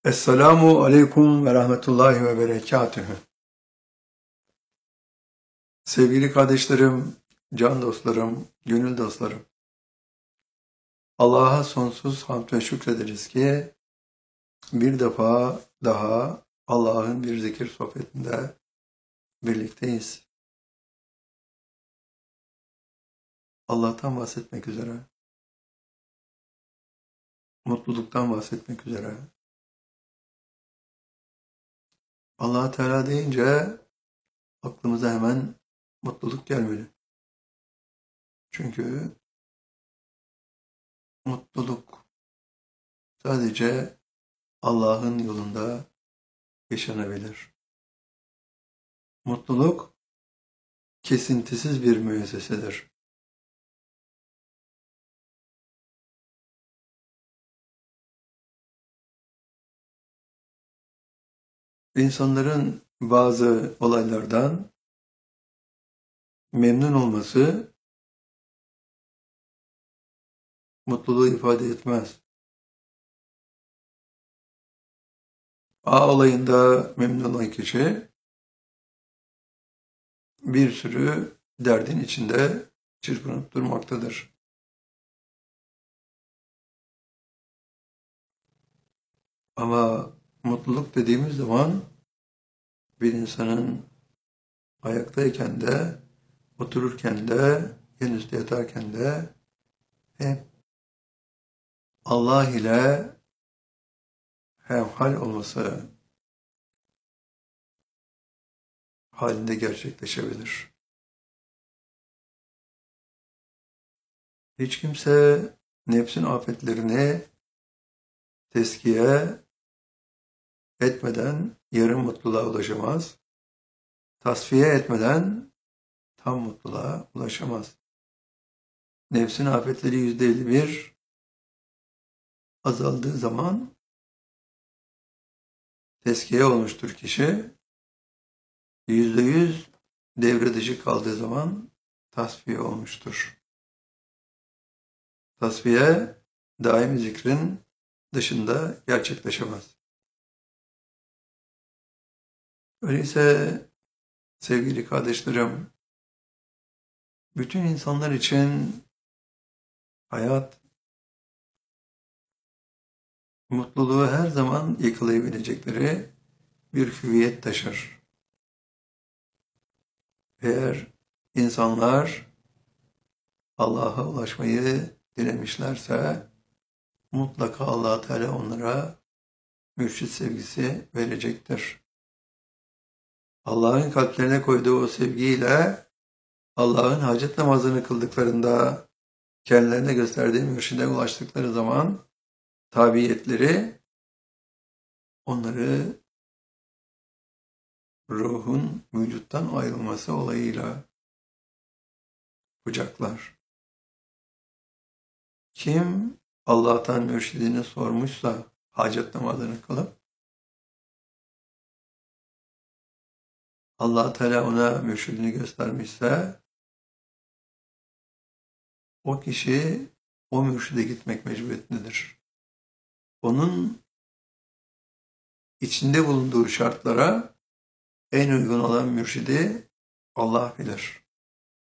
Esselamu aleyküm ve rahmetullahi ve berekatühü. Sevgili kardeşlerim, can dostlarım, gönül dostlarım. Allah'a sonsuz hamd ve şükrederiz ki bir defa daha Allah'ın bir zikir sohbetinde birlikteyiz. Allah'tan bahsetmek üzere, mutluluktan bahsetmek üzere. Allah Teala deyince aklımıza hemen mutluluk gelmeli. Çünkü mutluluk sadece Allah'ın yolunda yaşanabilir. Mutluluk kesintisiz bir müessesedir. İnsanların bazı olaylardan memnun olması mutluluğu ifade etmez. A olayında memnun olan kişi bir sürü derdin içinde çırpınıp durmaktadır. Ama mutluluk dediğimiz zaman bir insanın ayaktayken de, otururken de, henüz yatarken de hep Allah ile hemhal olması halinde gerçekleşebilir. Hiç kimse nefsin afetlerini teskiye etmeden yarım mutluluğa ulaşamaz. Tasfiye etmeden tam mutluluğa ulaşamaz. Nefsin afetleri %51 azaldığı zaman teskiye olmuştur kişi. %100 devre dışı kaldığı zaman tasfiye olmuştur. Tasfiye daimi zikrin dışında gerçekleşemez. Öyleyse sevgili kardeşlerim, bütün insanlar için hayat mutluluğu her zaman yakalayabilecekleri bir hüviyet taşır. Eğer insanlar Allah'a ulaşmayı dilemişlerse mutlaka Allah Teala onlara mürşit sevgisi verecektir. Allah'ın kalplerine koyduğu o sevgiyle Allah'ın hacet namazını kıldıklarında kendilerine gösterdiği mürşide ulaştıkları zaman tabiyetleri onları ruhun vücuttan ayrılması olayıyla kucaklar. Kim Allah'tan mürşidini sormuşsa hacet namazını kılıp Allah Teala ona mürşidini göstermişse o kişi o mürşide gitmek mecburiyetindedir. Onun içinde bulunduğu şartlara en uygun olan mürşidi Allah bilir.